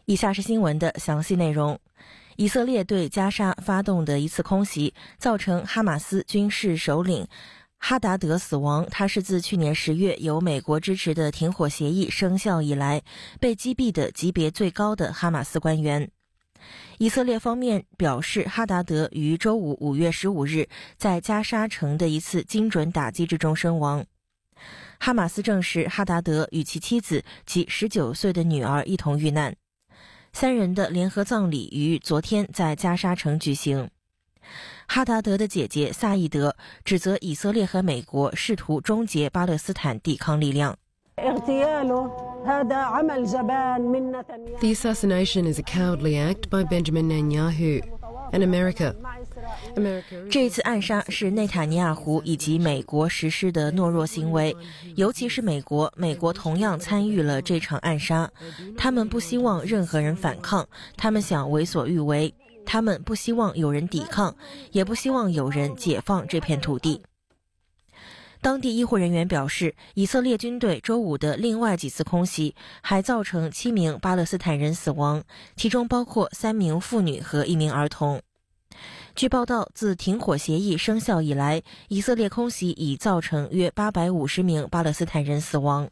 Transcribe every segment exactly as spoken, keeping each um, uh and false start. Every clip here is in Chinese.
以下是新闻的详细内容。以色列对加沙发动的一次空袭，造成哈马斯军事首领哈达德死亡。他是自去年十月由美国支持的停火协议生效以来被击毙的级别最高的哈马斯官员。以色列方面表示，哈达德于周五五月十五日在加沙城的一次精准打击之中身亡。哈马斯证实，哈达德与其妻子及十九岁的女儿一同遇难。三人的联合葬礼于昨天在加沙城举行。哈达德的姐姐萨义德指责以色列和美国试图终结巴勒斯坦抵抗力量。 The assassination is a cowardly act by Benjamin Netanyahu and America. 这次暗杀是内塔尼亚胡以及美国实施的懦弱行为，尤其是美国，美国同样参与了这场暗杀。他们不希望任何人反抗，他们想为所欲为，他们不希望有人抵抗，也不希望有人解放这片土地。当地医护人员表示，以色列军队周五的另外几次空袭还造成七名巴勒斯坦人死亡，其中包括三名妇女和一名儿童。据报道，自停火协议生效以来，以色列空袭已造成约八百五十名巴勒斯坦人死亡。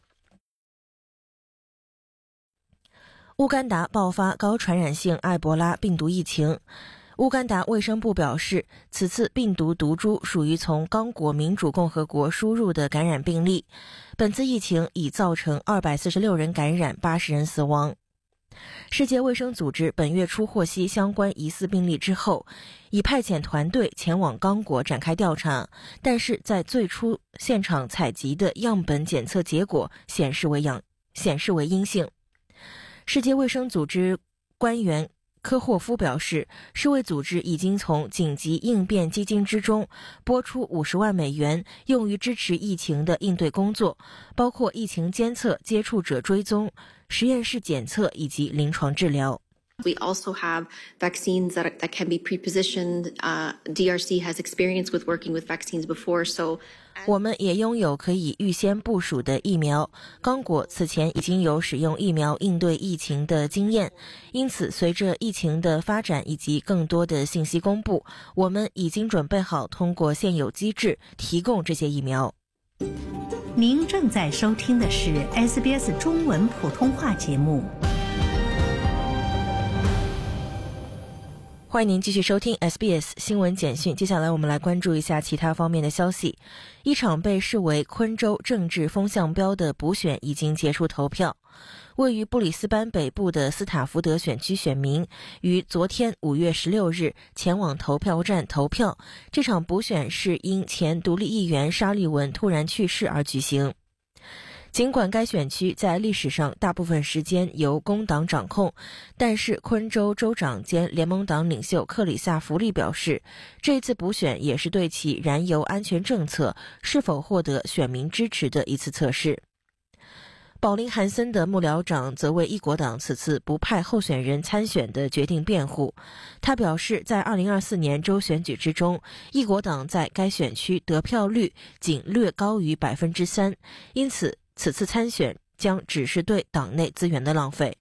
乌干达爆发高传染性埃博拉病毒疫情。乌干达卫生部表示，此次病毒毒株属于从刚果民主共和国输入的感染病例。本次疫情已造成二百四十六人感染，八十人死亡。世界卫生组织本月初获悉相关疑似病例之后，已派遣团队前往刚果展开调查，但是在最初现场采集的样本检测结果显示为阳显示为阴性。世界卫生组织官员科霍夫表示，世卫组织已经从紧急应变基金之中拨出五十万美元，用于支持疫情的应对工作，包括疫情监测、接触者追踪、实验室检测以及临床治疗。 We also have vaccines that, that can be pre-positioned. Uh, D R C has experience with working with vaccines before, so 我们也拥有可以预先部署的疫苗。刚果此前已经有使用疫苗应对疫情的经验，因此随着疫情的发展以及更多的信息公布，我们已经准备好通过现有机制提供这些疫苗。 您正在收听的是 S B S 中文普通话节目。 欢迎您继续收听 S B S 新闻简讯。接下来我们来关注一下其他方面的消息。一场被视为昆州政治风向标的补选已经结束投票。位于布里斯班北部的斯塔福德选区选民于昨天五月十六日前往投票站投票。这场补选是因前独立议员沙利文突然去世而举行。尽管该选区在历史上大部分时间由工党掌控，但是昆州州长兼联盟党领袖克里萨弗利表示，这次补选也是对其燃油安全政策是否获得选民支持的一次测试。保林韩森的幕僚长则为一国党此次不派候选人参选的决定辩护。他表示，在二零二四年州选举之中，一国党在该选区得票率仅略高于 百分之三， 因此此次参选将只是对党内资源的浪费。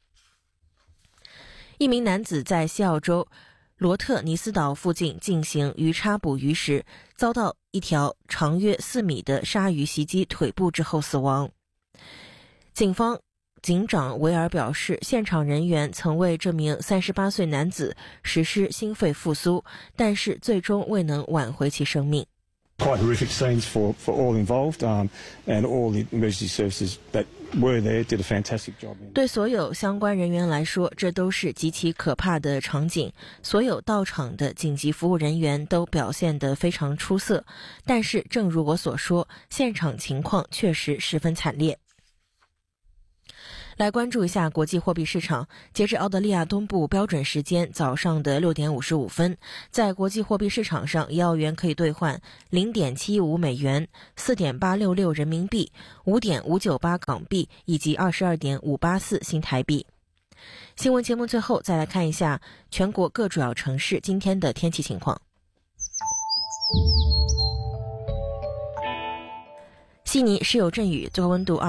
一名男子在西澳洲罗特尼斯岛附近进行鱼叉捕鱼时，遭到一条长约四米的鲨鱼袭击腿部之后死亡。警方警长维尔表示，现场人员曾为这名三十八岁男子实施心肺复苏，但是最终未能挽回其生命。 Quite horrific scenes for, for all involved, um, and all the emergency services that were there did a fantastic job. 对所有相关人员来说，这都是极其可怕的场景。所有到场的紧急服务人员都表现得非常出色，但是正如我所说，现场情况确实十分惨烈。来关注一下国际货币市场。截至澳大利亚东部标准时间早上的六点五十五分，在国际货币市场上，一澳元可以兑换 零点七五美元、四点八六六人民币、五点五九八港币以及 二十二点五八四新台币。新闻节目最后再来看一下全国各主要城市今天的天气情况。悉尼时有阵雨，最高温度